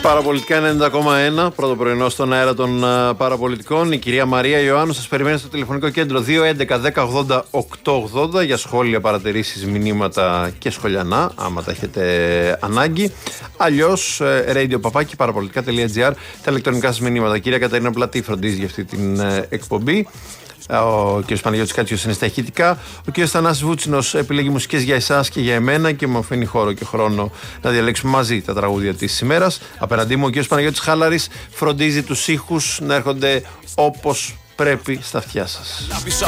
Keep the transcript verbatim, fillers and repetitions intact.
Παραπολιτικά ενενήντα κόμμα ένα, πρώτο πρωινό στον αέρα των uh, παραπολιτικών. Η κυρία Μαρία Ιωάννου σας περιμένει στο τηλεφωνικό κέντρο δύο έντεκα δέκα ογδόντα οκτακόσια ογδόντα για σχόλια, παρατηρήσεις, μηνύματα και σχολιανά, άμα τα έχετε ανάγκη. Αλλιώς radio παπάκι παραπολιτικά τελεία τζι άρ, τα ηλεκτρονικά σας μηνύματα. Η κυρία Καταρίνα Πλατή φροντίζει για αυτή την uh, εκπομπή. Ο κ. Παναγιώτης Κάτσιος είναι στα ηχητικά. Ο κ. Θανάσης Βούτσινος επιλέγει μουσικές για εσάς και για εμένα και μου αφήνει χώρο και χρόνο να διαλέξουμε μαζί τα τραγούδια της ημέρας. Απέναντί μου ο κ. Παναγιώτης Χάλαρης φροντίζει τους ήχους να έρχονται όπως πρέπει στα αυτιά σας.